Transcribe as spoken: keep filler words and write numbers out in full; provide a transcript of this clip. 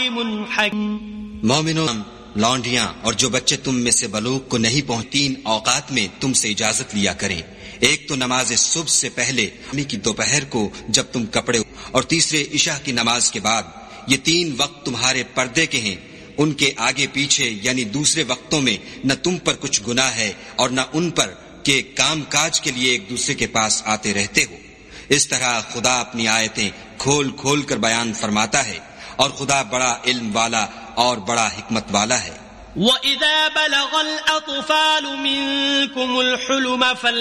मोमिनों, लौंडियां और जो बच्चे तुम में से बलूग को नहीं पहुंच तीन औकात में तुमसे इजाजत लिया करें। एक तो नमाज सुबह से पहले, यानी कि दोपहर को जब तुम कपड़े, और तीसरे इशा की नमाज के बाद। ये तीन वक्त तुम्हारे पर्दे के हैं। उनके आगे पीछे यानी दूसरे वक्तों में न तुम पर कुछ गुनाह है और न उन पर के काम काज के लिए एक दूसरे के पास आते रहते हो। इस तरह खुदा अपनी आयतें खोल खोल कर बयान फरमाता है और खुदा बड़ा इल्म वाला और बड़ा हिकमत वाला है।